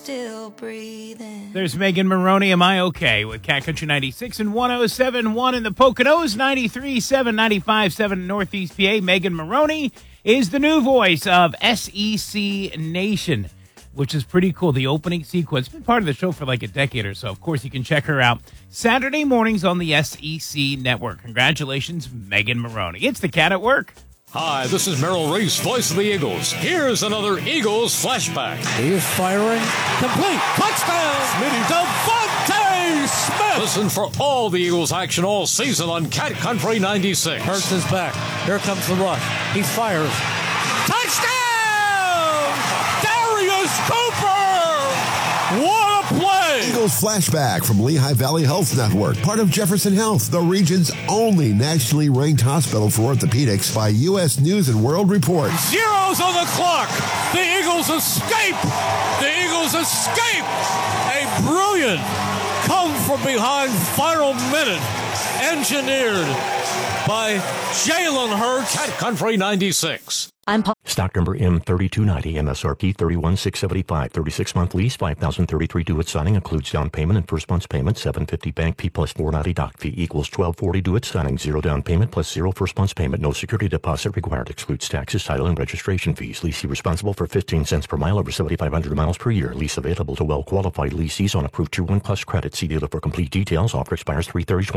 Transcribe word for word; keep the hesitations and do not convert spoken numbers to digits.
Still breathing. There's Megan Maroney. Am I okay? With Cat Country ninety-six and one oh seven point one in the Poconos, ninety-three point seven, ninety-five point seven in Northeast P A. Megan Maroney is the new voice of S E C Nation, which is pretty cool. The opening sequence, been part of the show for like a decade or so. Of course, you can check her out Saturday mornings on the S E C Network. Congratulations, Megan Maroney. It's the Cat at Work. Hi, this is Merrill Reese, voice of the Eagles. Here's another Eagles flashback. He is firing. Complete. Touchdown. Smitty. Devontae Smith. Listen for all the Eagles action all season on Cat Country ninety-six. Hurts his back. Here comes the rush. He fires. Touchdown! Darius Cooper! What a play! Eagles flashback from Lehigh Valley Health Network, part of Jefferson Health, the region's only nationally ranked hospital for orthopedics by U S News and World Report. Zeros on the clock. The Eagles escape. The Eagles escape. A brilliant come from behind final minute engineered by Jalen Hurts. Cat Country ninety-six. I'm Paul. Stock number M thirty-two ninety, M S R P thirty-one thousand six hundred seventy-five, thirty-six month lease, five thousand thirty-three due at signing, includes down payment and first month's payment, seven hundred fifty bank fee plus four hundred ninety doc fee equals twelve forty due at signing, zero down payment plus zero first month's payment, no security deposit required, excludes taxes, title, and registration fees. Leasee responsible for fifteen cents per mile over seventy-five hundred miles per year. Lease available to well-qualified leasees on approved Tier one Plus credit. See dealer for complete details. Offer expires three thirty